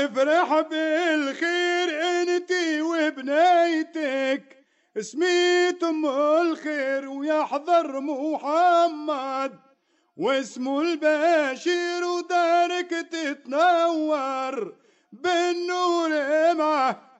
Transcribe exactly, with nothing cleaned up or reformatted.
افرح بالخير انتي وبنيتك، اسميت ام الخير ويحضر محمد، واسمه البشير ودارك تتنور بالنور معه